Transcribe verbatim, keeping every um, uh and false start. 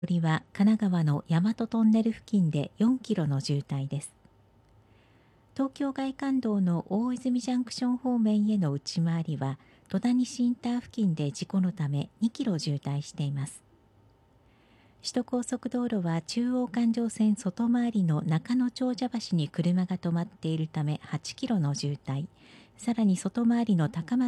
りは神奈川の大和トンネル付近でよんキロの渋滞です。東京外環道の大泉ジャンクション方面への内回りは戸田西インター付近で事故のためにキロ渋滞しています。首都高速道路は中央環状線外回りの中野長者橋に車が止まっているためはちキロの渋滞、さらに外回りの高松